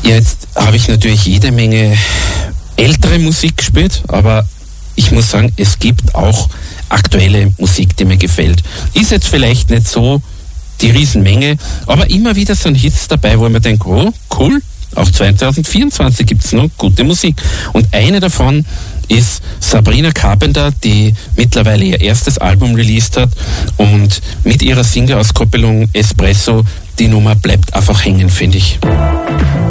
Ja, jetzt habe ich natürlich jede Menge ältere Musik gespielt, aber ich muss sagen, es gibt auch aktuelle Musik, die mir gefällt. Ist jetzt vielleicht nicht so die Riesenmenge, aber immer wieder sind Hits dabei, wo man denkt, oh, cool, auch 2024 gibt es noch gute Musik. Und eine davon ist Sabrina Carpenter, die mittlerweile ihr erstes Album released hat und mit ihrer Single-Auskopplung Espresso die Nummer bleibt einfach hängen, finde ich.